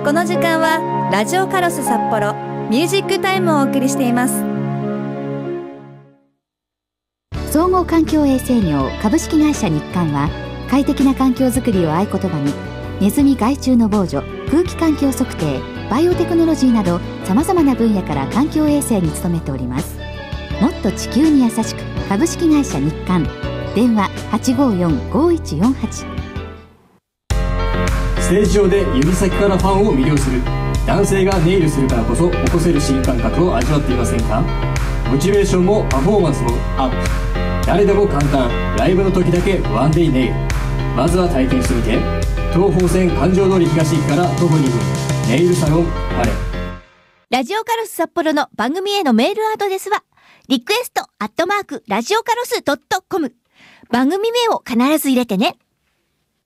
この時間はラジオカロス札幌ミュージックタイムをお送りしています。 総合環境衛生業株式会社日刊は、快適な環境づくりを合言葉にネズミ害虫の防除、空気環境測定、バイオテクノロジーなどさまざまな分野から環境衛生に努めております。もっと地球に優しく株式会社日刊、電話 854-5148。 ステージ上で指先からファンを魅了する男性がネイルするからこそ起こせる新感覚を味わっていませんか？モチベーションもパフォーマンスもアップ。誰でも簡単、ライブの時だけワンデイネイル。まずは体験してみて。東宝線環状通り東駅から徒歩2分、ネイルサロンパレ。 ラジオカロス札幌の番組へのメールアドレスはリクエスト@ラジオカロス.com。番組名を必ず入れてね。